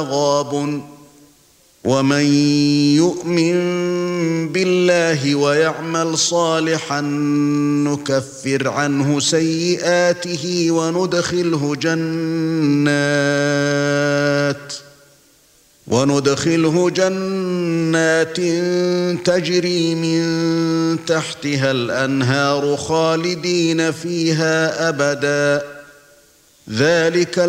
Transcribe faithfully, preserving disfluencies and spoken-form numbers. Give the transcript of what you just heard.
غَابٌ وَمَن يُؤْمِن بِاللَّهِ وَيَعْمَلْ صَالِحًا نُكَفِّرْ عَنْهُ سَيِّئَاتِهِ وَنُدْخِلْهُ جَنَّاتٍ وَنُدْخِلْهُ جَنَّاتٍ تَجْرِي مِن تَحْتِهَا الْأَنْهَارُ خَالِدِينَ فِيهَا أَبَدًا ذَلِكَ